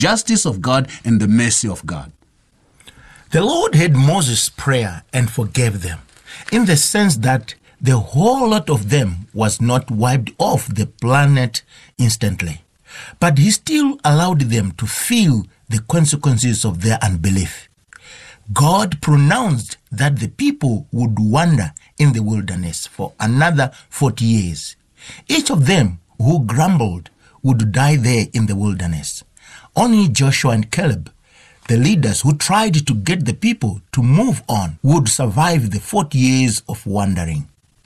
justice of God and the mercy of God. The Lord heard Moses' prayer and forgave them, in the sense that the whole lot of them was not wiped off the planet instantly, but he still allowed them to feel the consequences of their unbelief. God pronounced that the people would wander in the wilderness for another 40 years. Each of them who grumbled would die there in the wilderness. Only Joshua and Caleb, the leaders who tried to get the people to move on, would survive the 40 years of wandering.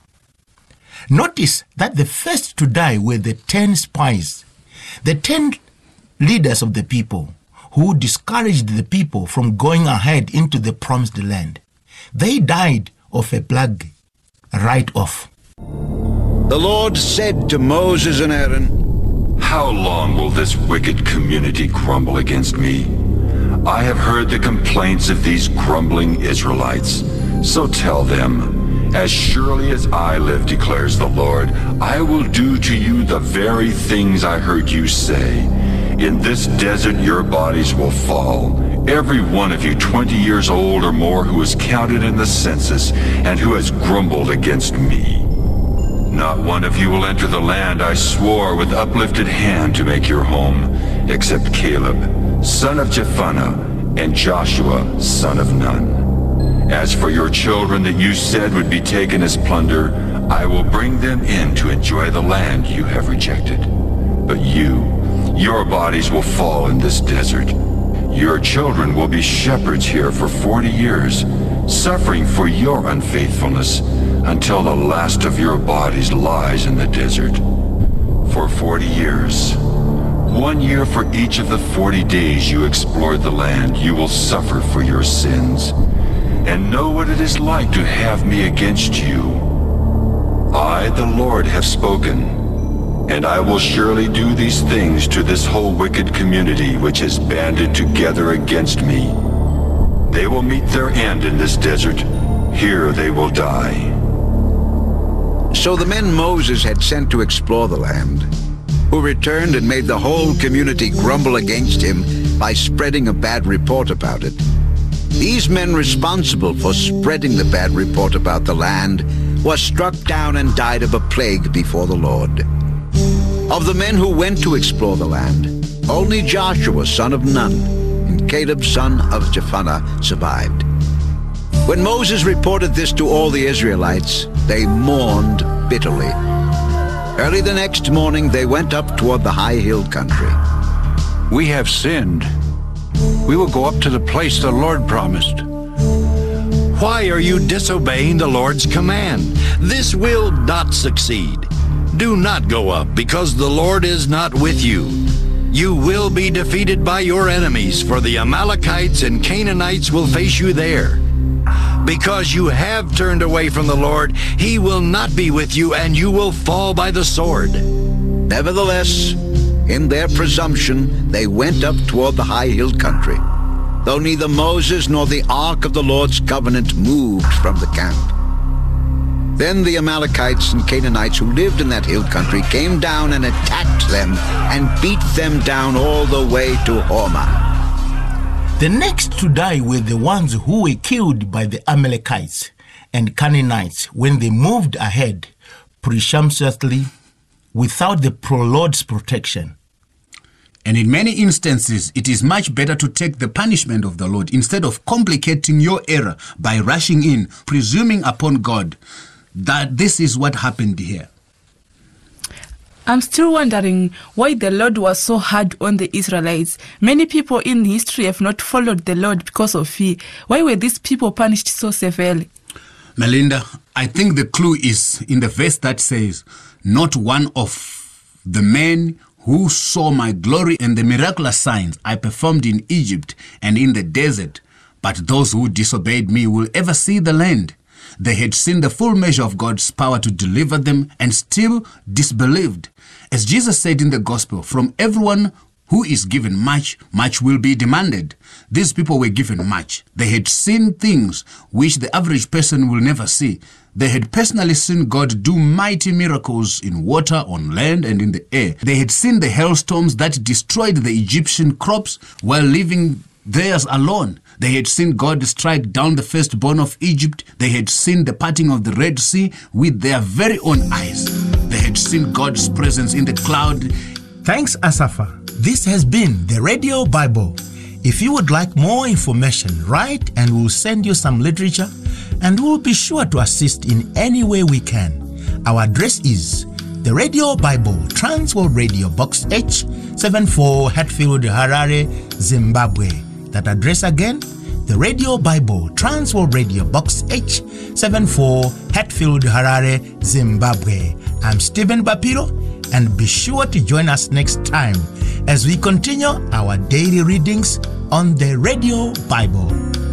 Notice that the first to die were the 10 spies, the 10 leaders of the people who discouraged the people from going ahead into the promised land. They died of a plague right off. The Lord said to Moses and Aaron, "How long will this wicked community grumble against me? I have heard the complaints of these grumbling Israelites. So tell them, as surely as I live, declares the Lord, I will do to you the very things I heard you say. In this desert your bodies will fall, every one of you 20 years old or more who is counted in the census and who has grumbled against me. Not one of you will enter the land I swore with uplifted hand to make your home, except Caleb, son of Jephunneh, and Joshua, son of Nun. As for your children that you said would be taken as plunder, I will bring them in to enjoy the land you have rejected. But your bodies will fall in this desert. Your children will be shepherds here for 40 years, suffering for your unfaithfulness until the last of your bodies lies in the desert. For 40 years, 1 year for each of the 40 days you explored the land, you will suffer for your sins, and know what it is like to have me against you. I, the Lord, have spoken, and I will surely do these things to this whole wicked community which has banded together against me. They will meet their end in this desert. Here they will die." So the men Moses had sent to explore the land, who returned and made the whole community grumble against him by spreading a bad report about it. These men responsible for spreading the bad report about the land were struck down and died of a plague before the Lord. Of the men who went to explore the land, only Joshua, son of Nun, and Caleb, son of Jephunneh, survived. When Moses reported this to all the Israelites, they mourned bitterly. Early the next morning, they went up toward the high hill country. "We have sinned. We will go up to the place the Lord promised." "Why are you disobeying the Lord's command? This will not succeed. Do not go up, because the Lord is not with you. You will be defeated by your enemies, for the Amalekites and Canaanites will face you there. Because you have turned away from the Lord, he will not be with you, and you will fall by the sword." Nevertheless, in their presumption, they went up toward the high hill country, though neither Moses nor the ark of the Lord's covenant moved from the camp. Then the Amalekites and Canaanites who lived in that hill country came down and attacked them and beat them down all the way to Hormah. The next to die were the ones who were killed by the Amalekites and Canaanites when they moved ahead presumptuously without the Lord's protection. And in many instances, it is much better to take the punishment of the Lord instead of complicating your error by rushing in, presuming upon God that this is what happened here. I'm still wondering why the Lord was so hard on the Israelites. Many people in history have not followed the Lord because of fear. Why were these people punished so severely? Melinda, I think the clue is in the verse that says, "Not one of the men who saw my glory and the miraculous signs I performed in Egypt and in the desert, but those who disobeyed me will ever see the land." They had seen the full measure of God's power to deliver them and still disbelieved. As Jesus said in the gospel, from everyone who is given much, much will be demanded. These people were given much. They had seen things which the average person will never see. They had personally seen God do mighty miracles in water, on land, and in the air. They had seen the hailstorms that destroyed the Egyptian crops while leaving theirs alone. They had seen God strike down the firstborn of Egypt. They had seen the parting of the Red Sea with their very own eyes. They had seen God's presence in the cloud. Thanks, Asafa. This has been the Radio Bible. If you would like more information, write and we'll send you some literature, and we'll be sure to assist in any way we can. Our address is the Radio Bible, Transworld Radio, Box H, 74 Hatfield, Harare, Zimbabwe. That address again, the Radio Bible, Transworld Radio, Box H, 74 Hatfield, Harare, Zimbabwe. I'm Stephen Bapiro, and be sure to join us next time as we continue our daily readings on the Radio Bible.